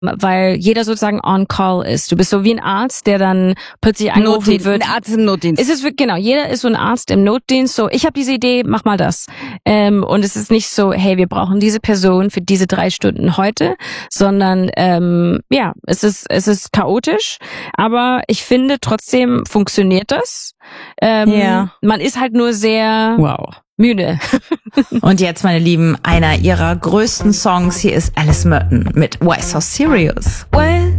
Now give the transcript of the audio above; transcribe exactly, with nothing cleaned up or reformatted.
weil jeder sozusagen on call ist. Du bist so wie ein Arzt, der dann plötzlich angerufen Notdienst, wird. ein Arzt im Notdienst. Es ist wirklich, genau, jeder ist so ein Arzt im Notdienst, so, ich habe diese Idee, mach mal das. Ähm, und es ist nicht so, hey, wir brauchen diese Person für diese drei Stunden heute, sondern ähm, ja, es ist es ist chaotisch, aber ich finde trotzdem funktioniert das. Ähm, Ja. Man ist halt nur sehr Wow. müde. Und jetzt, meine Lieben, einer ihrer größten Songs, hier ist Alice Merton mit Why So Serious. When